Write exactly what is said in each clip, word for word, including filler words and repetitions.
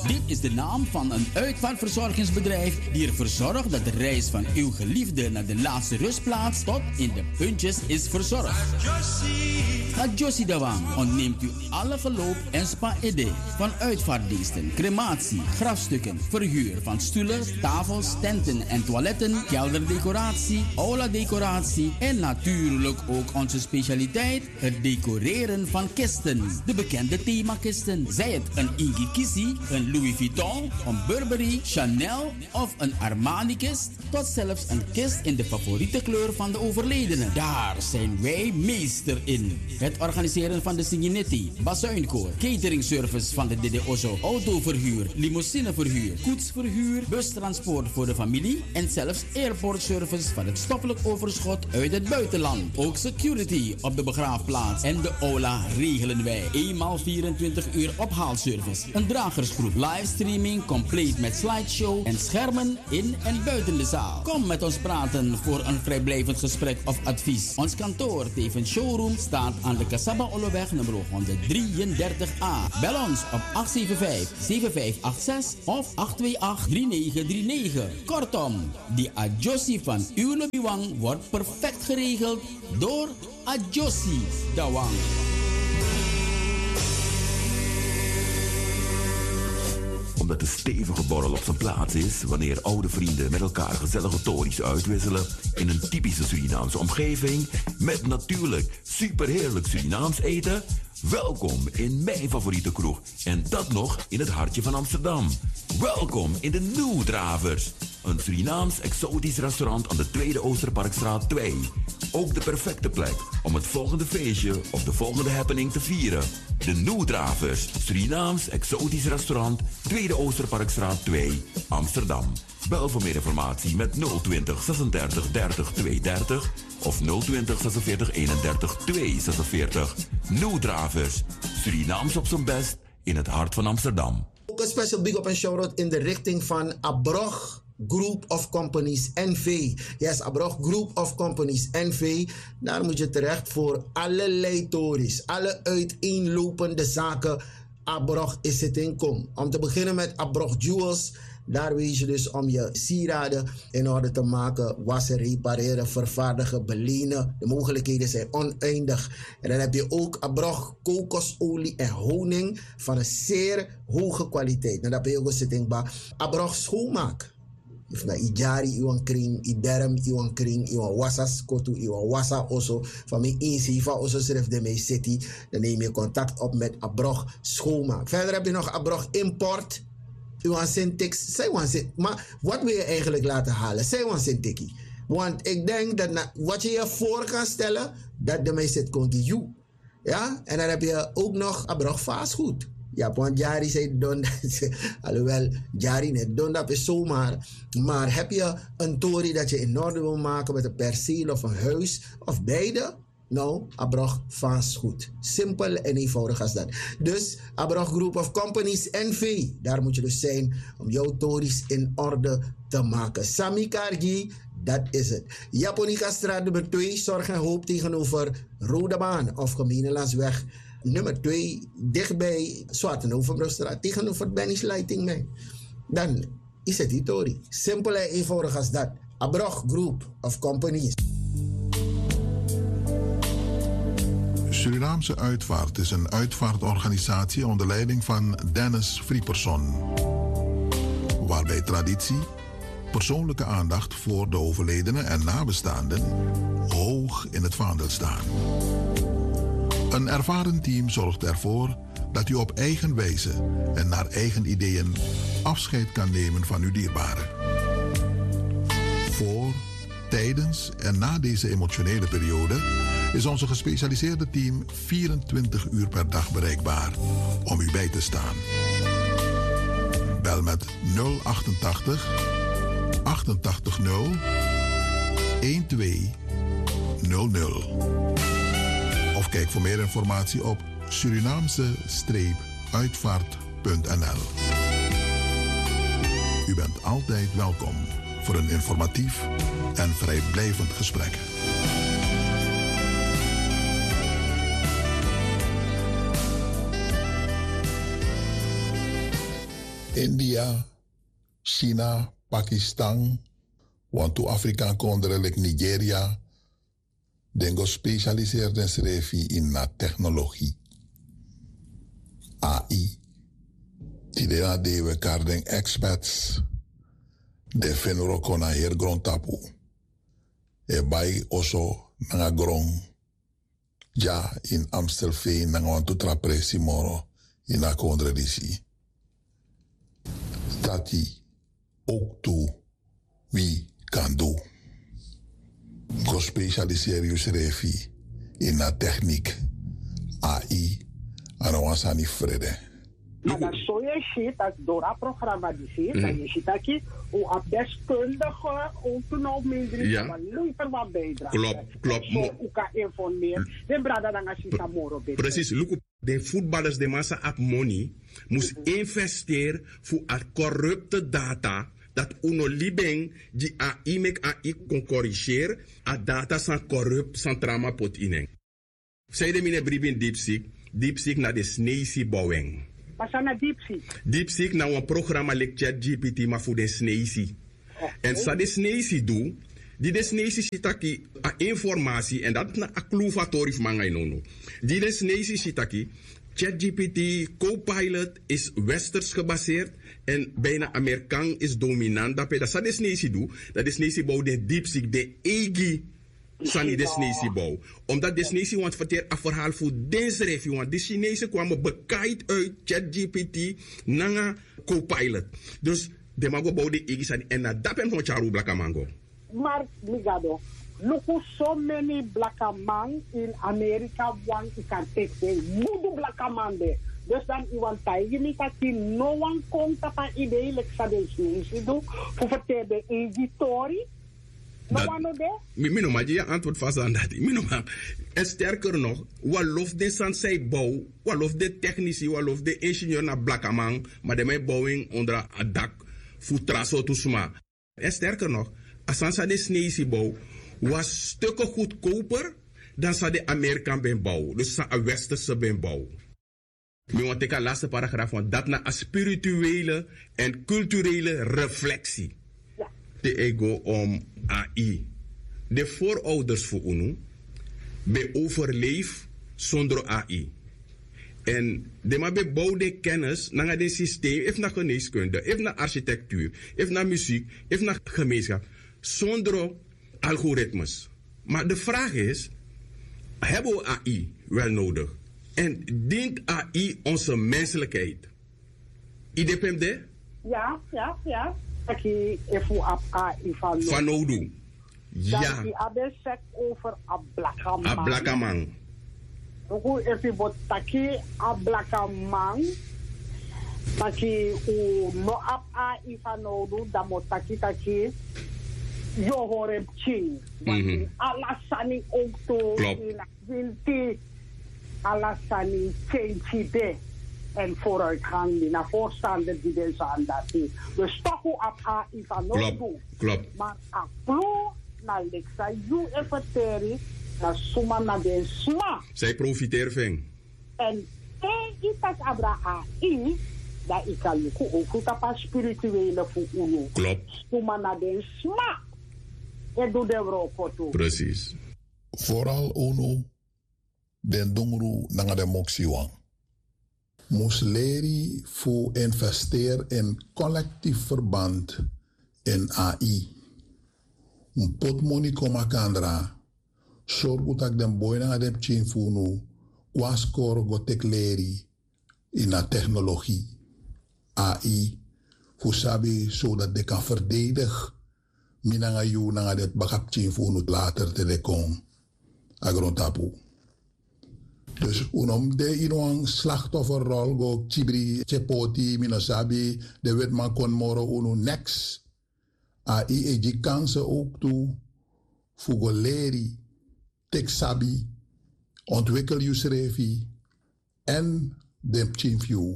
Dit is de naam van een uitvaartverzorgingsbedrijf die ervoor zorgt dat de reis van uw geliefde naar de laatste rustplaats tot in de puntjes is verzorgd. Adjossi Dawang ontneemt u alle geloop en spa-ede van uitvaartdiensten, crematie, grafstukken, verhuur van stoelen, tafels, tenten en toiletten, kelderdecoratie, aula-decoratie en natuurlijk ook onze specialiteit, het decoreren van kisten. De bekende themakisten, zij het een Ingi Kisi, een Louis Vuitton, een Burberry, Chanel of een Armani-kist, tot zelfs een kist in de favoriete kleur van de overledene. Daar zijn wij meester in. Het organiseren van de Signetti, Bazuinkoor, cateringservice van de D D Osso, autoverhuur, limousineverhuur, koetsverhuur, bustransport voor de familie en zelfs airportservice van het stoffelijk overschot uit het buitenland. Ook security op de begraafplaats en de aula regelen wij. Eenmaal vierentwintig uur ophaalservice, een dragersgroep, livestreaming compleet met slideshow en schermen in en buiten de zaal. Kom met ons praten voor een vrijblijvend gesprek of advies. Ons kantoor, tevens showroom, staat aan de Casaba Olleweg nummer honderddrieëndertig A. Bel ons op acht zeven vijf, zeven vijf acht zes of acht twee acht, drie negen drie negen. Kortom, die adjossi van uw Lubiwang wordt perfect geregeld door Adjossi Dawang. Omdat de stevige borrel op zijn plaats is wanneer oude vrienden met elkaar gezellige tories uitwisselen in een typische Surinaamse omgeving met natuurlijk superheerlijk Surinaams eten. Welkom in mijn favoriete kroeg en dat nog in het hartje van Amsterdam. Welkom in de New Dravers, een Surinaams exotisch restaurant aan de Tweede Oosterparkstraat twee. Ook de perfecte plek om het volgende feestje of de volgende happening te vieren. De New Dravers, Surinaams exotisch restaurant, Tweede Oosterparkstraat twee, Amsterdam. Bel voor meer informatie met nul twintig zesendertig dertig tweehonderddertig of nul twintig zesenveertig eenendertig tweehonderdzesenveertig. New Dravers, Surinaams op zijn best in het hart van Amsterdam. Ook een special big up en shout-out in de richting van Abrog Group of Companies N V. Yes, Abrog Group of Companies N V. Daar moet je terecht voor allerlei tories, alle uiteenlopende zaken. Abrog is het inkom. Om te beginnen met Abrog Jewels. Daar weet je dus om je sieraden in orde te maken, wassen, repareren, vervaardigen, belenen. De mogelijkheden zijn oneindig. En dan heb je ook Abrog kokosolie en honing van een zeer hoge kwaliteit. Nou, dat ben je ook zitting bij Abrog schoonmaak. If na ijari iwan kring, iderm iwan kring, iwan wasa skotu, iwan wasa oso. Van mijn inziva oso schrijf de mee city. Dan neem je contact op met Abrog schoonmaak. Verder heb je nog Abrog import. Iwan Syntex. Zij wan Syntex. Maar wat wil je eigenlijk laten halen? Zij wan Syntex. Want ik denk dat na, wat je je voor kan stellen, dat de meeste komt die you. Ja? En dan heb je ook nog Abrog vastgoed. Ja, want Jari zei don, alhoewel Jari net don, dat is zomaar. Maar heb je een tory dat je in orde wil maken met een perceel of een huis of beide? Nou, Abrog vastgoed. Simpel en eenvoudig als dat. Dus Abrog Group of Companies N V. Daar moet je dus zijn om jouw tories in orde te maken. Sami Kargi, dat is het. Japonica straat nummer twee, Zorg en Hoop tegenover Rode Baan of Gemeenelandsweg. Nummer twee, dichtbij Zwartenovenbrugstraat, tegenover Benny's Lighting Man. Dan is het die tory. Simpel en eenvoudig als dat. Abrog Group of Companies. Surinaamse Uitvaart is een uitvaartorganisatie onder leiding van Dennis Frieperson. Waarbij traditie, persoonlijke aandacht voor de overledenen en nabestaanden hoog in het vaandel staan. Een ervaren team zorgt ervoor dat u op eigen wijze en naar eigen ideeën afscheid kan nemen van uw dierbaren. Voor, tijdens en na deze emotionele periode is onze gespecialiseerde team vierentwintig uur per dag bereikbaar om u bij te staan. Bel met nul achtentachtig achtentachtig nul twaalf nul nul. Of kijk voor meer informatie op surinaamse uitvaart punt n l. U bent altijd welkom voor een informatief en vrijblijvend gesprek. India, China, Pakistan, want to Afrikaan konderen like Nigeria, dengo specialiseerd en schreef in na technologie. A I. Tidena de we kardeng experts. De fenuro kona her grond tapu. E bai oso nanga grond. Ja in Amstelveen nanga wantu trapresi moro in a kondre disi. Tati ook toe wie kan doen. Go specialiseer je schreef in na techniek. A I. En dan was niet vrede. Maar dat zo je ziet, dat door het programma die ziet, dat je ziet dat je hoe deskundige autonomie ja. maar liever wat bijdragen. Klopt, klopt. Zo hoe kan informeren. De brada dan als je samoro bent. Precies, look, de voetballers de massa op money moest mm-hmm. investeren voor het corrupte data dat uno libeng die A I mek A I kon corrigeren, a data san corrupt san trama pot ineng. Zij de mine bribin DeepSeek, DeepSeek na de sneesi bouwing. Pas aan DeepSeek? DeepSeek na een programma like ChatGPT maar voor de sneesi. Okay. En sa de sneesi doe, die de sneesi sitaki a informatie en dat na a kluvatori manga inono. Die de sneesi sitaki ChatGPT Copilot is westers gebaseerd en bijna Amerikaan is dominant. Dat is wat de sneesi doet. Dat is sneesi bouw de DeepSeek de egi sani de sneesi bouw. Omdat de sneesi want verteer een verhaal voor deze review. Want de Chinezen kwamen bekijkt uit ChatGPT naar Copilot. Dus de mago bouw de egi sani en dat hem van charu blaka mango. Maar Migado, look at so many black man in America want you can take the mudu black man there. Dus dan iemand tijd niet dat je no one komt op een idee like dat is niet doen voor vertellen de editori. No one there. Mi no maar je antwoord vast aan dat. Mi no maar. En sterker nog, wat lof de sansei bouw, wat lof de technici, wat lof de ingenieur naar black man, maar de mij bouwing onder een dak voor traso tusma. En sterker nog, als de sneesi bouw was stukken goedkoper dan zou de Amerikaan ben bouw. Dus een westerse ben bouw. Nu want ik een laatste paragraaf van dat naar een spirituele en culturele reflectie. Ja. De ego om A I. De voorouders voor UNO be overleef zonder A I. En de maar be bouwde kennis naar het systeem, even naar geneeskunde, even naar architectuur, even naar muziek, even naar gemeenschap. Zonder algoritmes. Maar de vraag is, hebben we A I wel nodig? En dient A I onze menselijkheid? Idepende? Ja, ja, ja. Ik even op A I van Van Odu. Ja. Dat je hebben zegt over een blakke man. Een blakke man. Hoe even wat taki een blakke man. Taki u no op A I van Odu, dan moet taki taki yo horen ching. Want alasani ook to in die alasani change de en vooruitgang die naar voorstander die deze aan dat is. Dus toch hoe op A I van Odu. Klopt. Maar aplo na leksa you efeteri na suma na den sma. Zij profiteren van. En e itas abra A I dat ik kan lukken ook goed op een spirituele voor uno. Klopt. Suma na den sma. En doe de Europa. Precies. Vooral uno den dongru nanga de moxiwan. Musleri voor investeer in collectief verband in A I. Un pot money koma kandra. Sorgu tak den boy nanga de chin funu. Kwaskor go tekleri in a technologie. A I. Voor sabi zodat de kan verdedigen. Minanga yu nanga det bakap chin funu later te de kon. Agrontapu. Dus unom de ino slachtofferrol go chibri chepoti minosabi de wetman kon moro uno next. A I e die kansen ook toe fugoleri teksabi ontwikkel jusrevi en de chinfiu.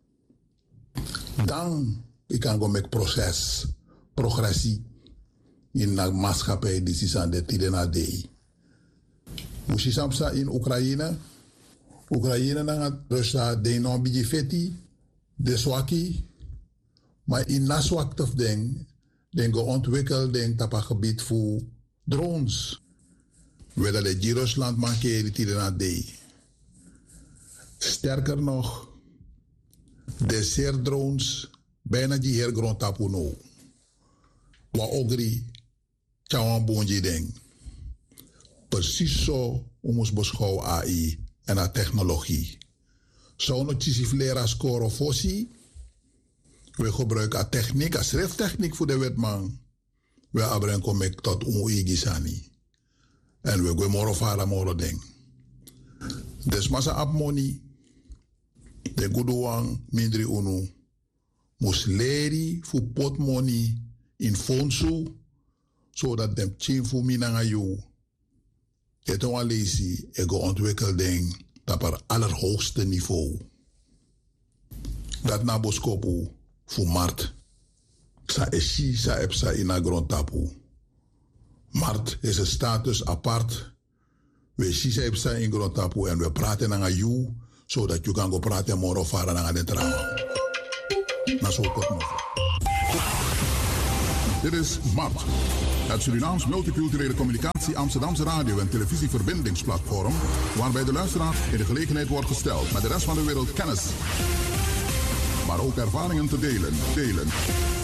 Dan ik kan go met proces progressie in de maatschappij die is aan de tidena dei. Musi samsa in Oekraïne. Oekraïne na Rusland de non biji feti de swaki Maar in naswakte ding, denk ontwikkeld ding op het gebied voor drones. We dat de Rusland mankeren die na de. Sterker nog, de zeer drones bijna die hier grond tapu no. Wa ogri chawan bonji ding. Precies zo ons beschouwen A I en a technologie. Zo no tjisif lera score fossi. We gebruiken a techniek, a schrifttechniek voor de wetman. We abrengen ik tot umu gisani. En we gaan moro fara moro ding. Dus massa ap money. De guduang mindri unu. Mus leri fu pot money in fondsu. Zodat dem chin fu minanga yu. Het is lazy, ego ontwikkeld ding op het allerhoogste niveau. Dat na boskopu voor Mart. Sa eshi sa epsa in a grondtapu. Mart is een status apart. We shi sa epsa in grondtapu en we praten naar you, zodat je kan go praten moro fara naar de trama. Na zo kort nog. Dit is Mart. Het Surinaams Multiculturele Communicatie Amsterdamse radio- en televisieverbindingsplatform, waarbij de luisteraar in de gelegenheid wordt gesteld met de rest van de wereld kennis, maar ook ervaringen te delen. delen.